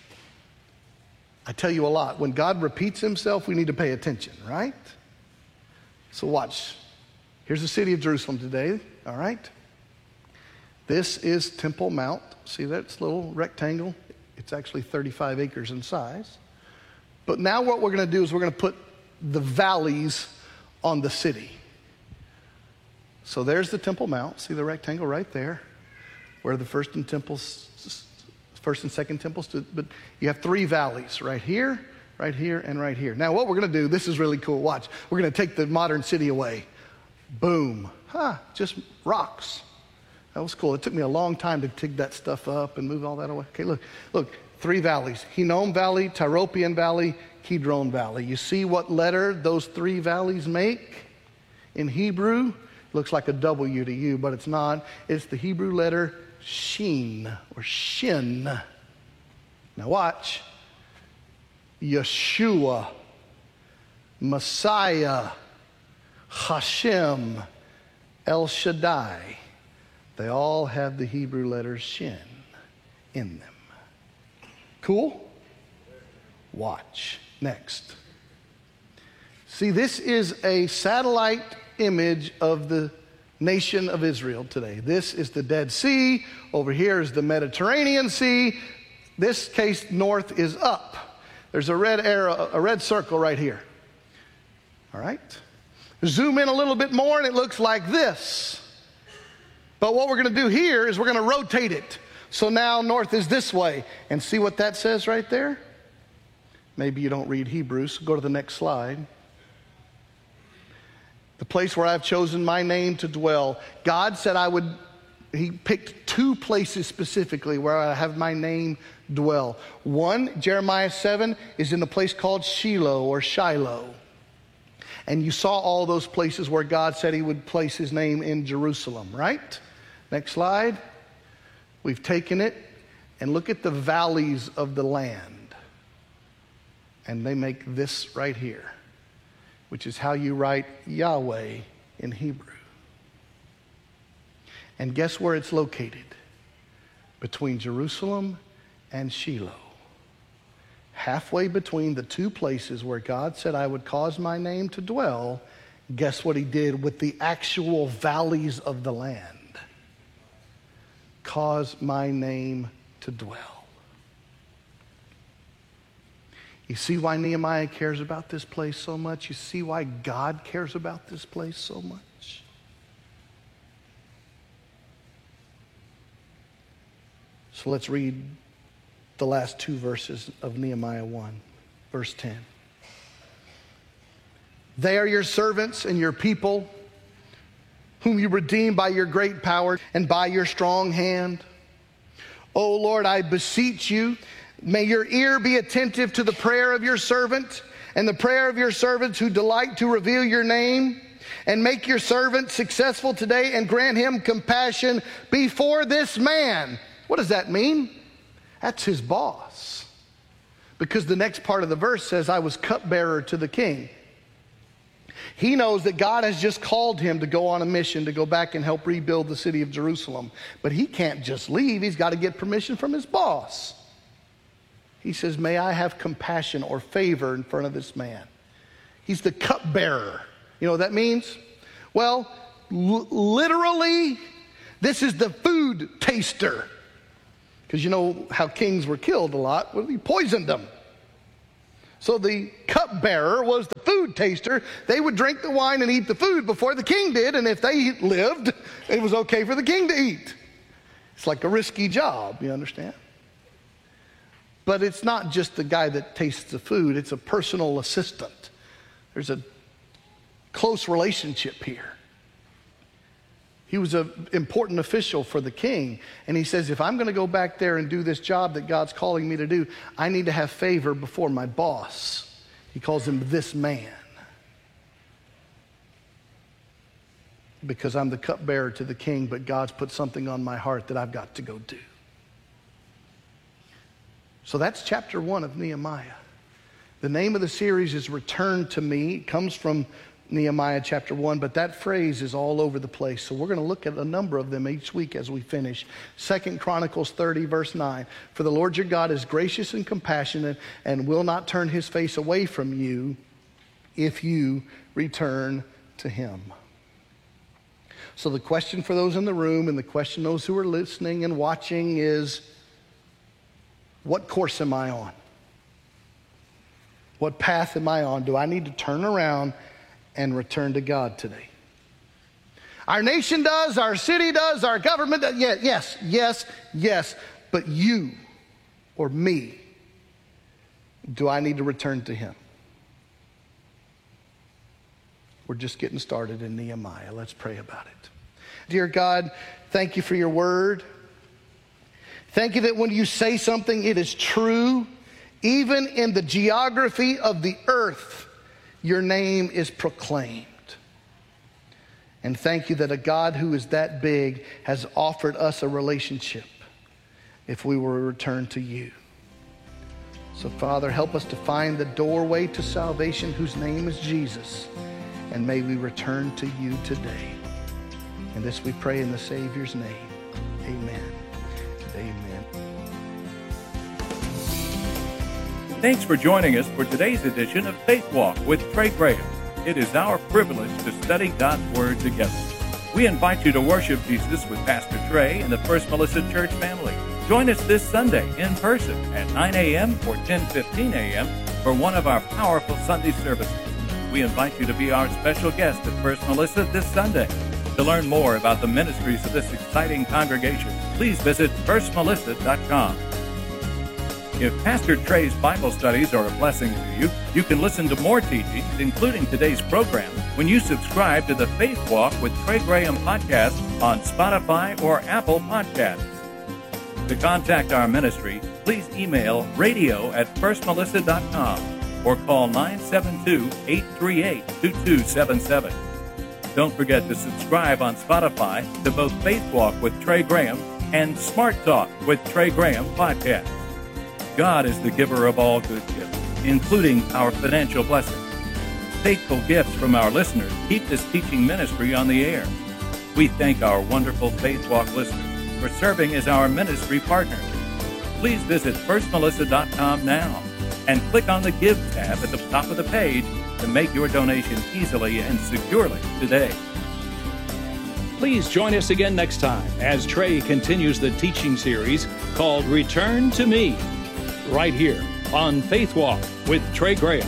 I tell you a lot. When God repeats himself, we need to pay attention, right? So watch. Here's the city of Jerusalem today, all right? This is Temple Mount. See that little rectangle? It's actually 35 acres in size. But now what we're going to do is we're going to put the valleys on the city. So there's the Temple Mount. See the rectangle right there where the first and second temple stood. But you have three valleys right here, and right here. Now what we're going to do, this is really cool. Watch. We're going to take the modern city away. Boom. Just rocks. That was cool. It took me a long time to dig that stuff up and move all that away. Okay, look, three valleys. Hinnom Valley, Tyropoeon Valley, Kidron Valley. You see what letter those three valleys make? In Hebrew, looks like a W to you, but it's not. It's the Hebrew letter Shin, or Shin. Now watch. Yeshua, Messiah, Hashem, El Shaddai. They all have the Hebrew letter Shin in them. Cool? Watch. Next. See, this is a satellite image of the nation of Israel today. This is the Dead Sea. Over here is the Mediterranean Sea. This case north is up. There's a red arrow, a red circle right here. All right? Zoom in a little bit more and it looks like this. But what we're going to do here is we're going to rotate it. So now north is this way. And see what that says right there? Maybe you don't read Hebrew, so go to the next slide. The place where I've chosen my name to dwell. God said he picked two places specifically where I have my name dwell. One, Jeremiah 7, is in the place called Shiloh or Shiloh. And you saw all those places where God said he would place his name in Jerusalem, right? Next slide. We've taken it and look at the valleys of the land. And they make this right here, which is how you write Yahweh in Hebrew. And guess where it's located? Between Jerusalem and Shiloh. Halfway between the two places where God said I would cause my name to dwell, guess what he did with the actual valleys of the land? Cause my name to dwell. You see why Nehemiah cares about this place so much? You see why God cares about this place so much? So let's read the last two verses of Nehemiah 1, verse 10. They are your servants and your people, whom you redeemed by your great power and by your strong hand. O Lord, I beseech you, may your ear be attentive to the prayer of your servant and the prayer of your servants who delight to reveal your name, and make your servant successful today and grant him compassion before this man. What does that mean? That's his boss. Because the next part of the verse says, I was cupbearer to the king. He knows that God has just called him to go on a mission to go back and help rebuild the city of Jerusalem. But he can't just leave. He's got to get permission from his boss. He says, may I have compassion or favor in front of this man? He's the cupbearer. You know what that means? Well, literally, this is the food taster. Because you know how kings were killed a lot? Well, he poisoned them. So the cupbearer was the food taster. They would drink the wine and eat the food before the king did, and if they lived, it was okay for the king to eat. It's like a risky job, you understand? But it's not just the guy that tastes the food, it's a personal assistant. There's a close relationship here. He was an important official for the king. And he says, if I'm going to go back there and do this job that God's calling me to do, I need to have favor before my boss. He calls him this man. Because I'm the cupbearer to the king, but God's put something on my heart that I've got to go do. So that's chapter 1 of Nehemiah. The name of the series is Return to Me. It comes from Nehemiah chapter 1, but that phrase is all over the place. So we're going to look at a number of them each week as we finish. 2 Chronicles 30, verse 9. For the Lord your God is gracious and compassionate and will not turn his face away from you if you return to him. So the question for those in the room and the question those who are listening and watching is, what course am I on? What path am I on? Do I need to turn around and return to God today? Our nation does, our city does, our government does. Yes. But you or me, do I need to return to him? We're just getting started in Nehemiah. Let's pray about it. Dear God, thank you for your word. Thank you that when you say something, it is true. Even in the geography of the earth, your name is proclaimed. And thank you that a God who is that big has offered us a relationship if we were to return to you. So Father, help us to find the doorway to salvation whose name is Jesus. And may we return to you today. And this we pray in the Savior's name. Amen. Amen. Thanks for joining us for today's edition of Faith Walk with Trey Graham. It is our privilege to study God's Word together. We invite you to worship Jesus with Pastor Trey and the First Melissa Church family. Join us this Sunday in person at 9 a.m. or 10:15 a.m. for one of our powerful Sunday services. We invite you to be our special guest at First Melissa this Sunday. To learn more about the ministries of this exciting congregation, please visit firstmelissa.com. If Pastor Trey's Bible studies are a blessing to you, you can listen to more teachings, including today's program, when you subscribe to the Faith Walk with Trey Graham podcast on Spotify or Apple Podcasts. To contact our ministry, please email radio@firstmelissa.com or call 972-838-2277. Don't forget to subscribe on Spotify to both Faith Walk with Trey Graham and Smart Talk with Trey Graham podcasts. God is the giver of all good gifts, including our financial blessings. Faithful gifts from our listeners keep this teaching ministry on the air. We thank our wonderful Faith Walk listeners for serving as our ministry partners. Please visit firstmelissa.com now and click on the Give tab at the top of the page to make your donation easily and securely today. Please join us again next time as Trey continues the teaching series called Return to Me, right here on Faith Walk with Trey Graham.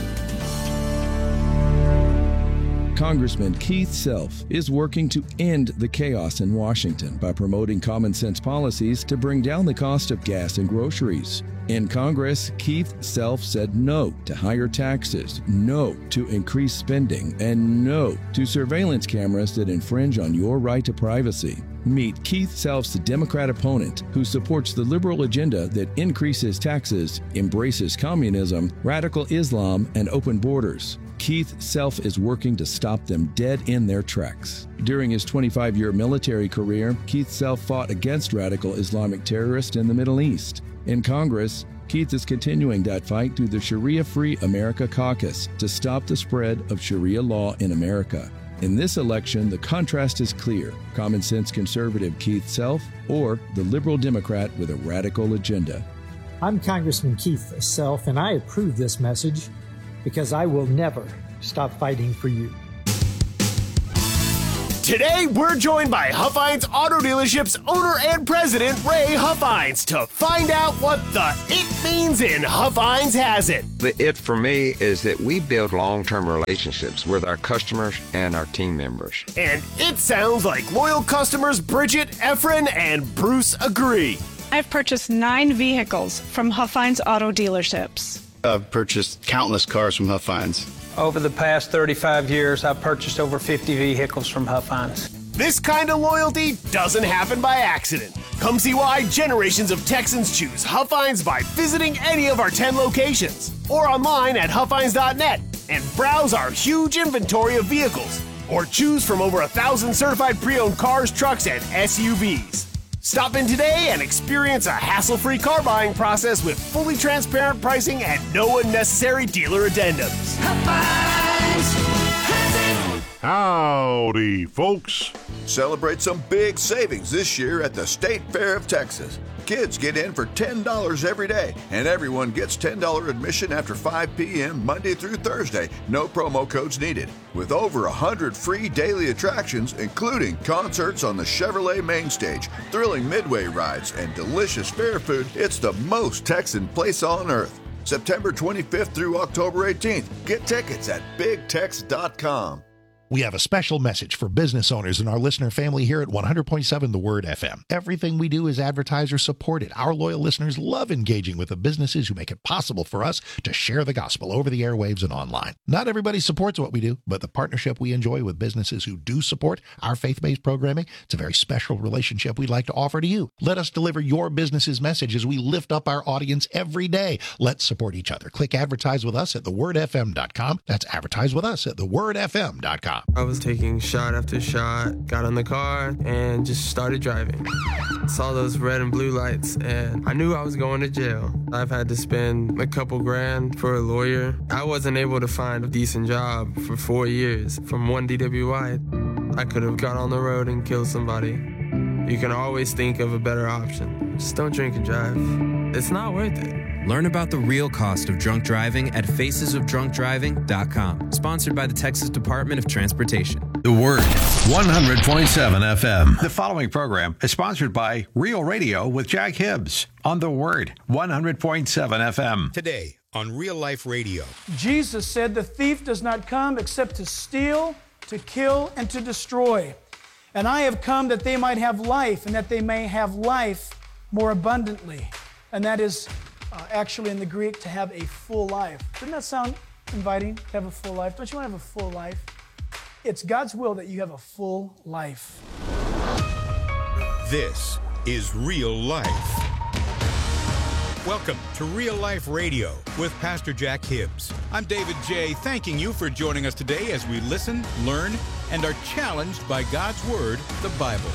Congressman Keith Self is working to end the chaos in Washington by promoting common sense policies to bring down the cost of gas and groceries. In Congress, Keith Self said no to higher taxes, no to increased spending, and no to surveillance cameras that infringe on your right to privacy. Meet Keith Self's Democrat opponent, who supports the liberal agenda that increases taxes, embraces communism, radical Islam, and open borders. Keith Self is working to stop them dead in their tracks. During his 25-year military career, Keith Self fought against radical Islamic terrorists in the Middle East. In Congress, Keith is continuing that fight through the Sharia Free America Caucus to stop the spread of Sharia law in America. In this election, the contrast is clear: common sense conservative Keith Self or the liberal Democrat with a radical agenda. I'm Congressman Keith Self, and I approve this message because I will never stop fighting for you. Today, we're joined by Huffines Auto Dealership's owner and president, Ray Huffines, to find out what the it means in Huffines Has It. The it for me is that we build long-term relationships with our customers and our team members. And it sounds like loyal customers Bridget, Efren, and Bruce agree. I've purchased 9 vehicles from Huffines Auto Dealerships. I've purchased countless cars from Huffines. Over the past 35 years, I've purchased over 50 vehicles from Huffines. This kind of loyalty doesn't happen by accident. Come see why generations of Texans choose Huffines by visiting any of our 10 locations or online at huffines.net and browse our huge inventory of vehicles or choose from over 1,000 certified pre-owned cars, trucks, and SUVs. Stop in today and experience a hassle-free car buying process with fully transparent pricing and no unnecessary dealer addendums. Howdy, folks. Celebrate some big savings this year at the State Fair of Texas. Kids get in for $10 every day, and everyone gets $10 admission after 5 p.m. Monday through Thursday. No promo codes needed. With over 100 free daily attractions, including concerts on the Chevrolet main stage, thrilling midway rides, and delicious fair food, it's the most Texan place on earth. September 25th through October 18th. Get tickets at BigTex.com. We have a special message for business owners and our listener family here at 100.7 The Word FM. Everything we do is advertiser supported. Our loyal listeners love engaging with the businesses who make it possible for us to share the gospel over the airwaves and online. Not everybody supports what we do, but the partnership we enjoy with businesses who do support our faith-based programming, it's a very special relationship we'd like to offer to you. Let us deliver your business's message as we lift up our audience every day. Let's support each other. Click advertise with us at thewordfm.com. That's advertise with us at thewordfm.com. I was taking shot after shot, got in the car, and just started driving. Saw those red and blue lights, and I knew I was going to jail. I've had to spend a couple grand for a lawyer. I wasn't able to find a decent job for 4 years. From one DWI, I could have got on the road and killed somebody. You can always think of a better option. Just don't drink and drive. It's not worth it. Learn about the real cost of drunk driving at facesofdrunkdriving.com. Sponsored by the Texas Department of Transportation. The Word, 100.7 FM. The following program is sponsored by Real Radio with Jack Hibbs on The Word, 100.7 FM. Today on Real Life Radio. Jesus said the thief does not come except to steal, to kill, and to destroy. And I have come that they might have life, and that they may have life more abundantly. And that is actually in the Greek, to have a full life. Doesn't that sound inviting, to have a full life? Don't you want to have a full life? It's God's will that you have a full life. This is Real Life. Welcome to Real Life Radio with Pastor Jack Hibbs. I'm David J., thanking you for joining us today as we listen, learn, and are challenged by God's Word, the Bible.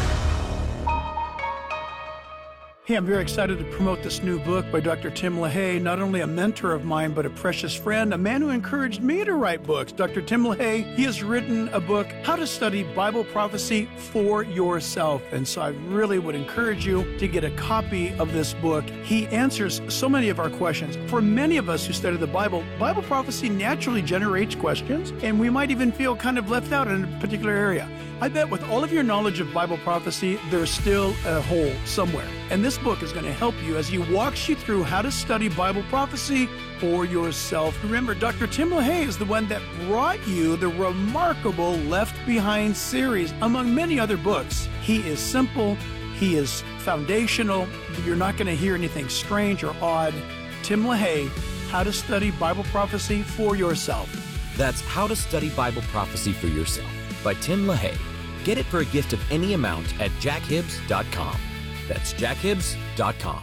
Hey, I'm very excited to promote this new book by Dr. Tim LaHaye, not only a mentor of mine, but a precious friend, a man who encouraged me to write books. Dr. Tim LaHaye, he has written a book, How to Study Bible Prophecy for Yourself. And so I really would encourage you to get a copy of this book. He answers so many of our questions. For many of us who study the Bible prophecy naturally generates questions, and we might even feel kind of left out in a particular area. I bet with all of your knowledge of Bible prophecy, there's still a hole somewhere. And this book is going to help you as he walks you through how to study Bible prophecy for yourself. Remember, Dr. Tim LaHaye is the one that brought you the remarkable Left Behind series, among many other books. He is simple. He is foundational. You're not going to hear anything strange or odd. Tim LaHaye, How to Study Bible Prophecy for Yourself. That's How to Study Bible Prophecy for Yourself by Tim LaHaye. Get it for a gift of any amount at jackhibbs.com. That's jackhibbs.com.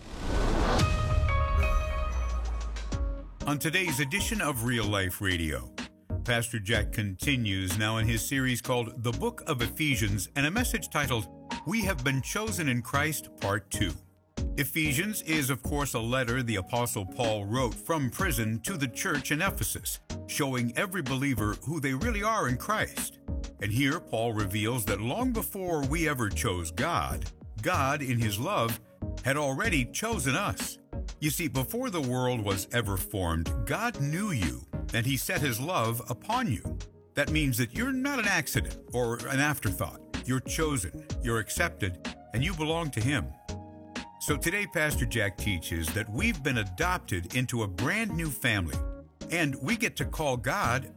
On today's edition of Real Life Radio, Pastor Jack continues now in his series called The Book of Ephesians and a message titled, We Have Been Chosen in Christ, Part 2. Ephesians is, of course, a letter the Apostle Paul wrote from prison to the church in Ephesus, showing every believer who they really are in Christ. And here Paul reveals that long before we ever chose God, God, in His love, had already chosen us. You see, before the world was ever formed, God knew you, and He set His love upon you. That means that you're not an accident or an afterthought. You're chosen, you're accepted, and you belong to Him. So today, Pastor Jack teaches that we've been adopted into a brand new family, and we get to call God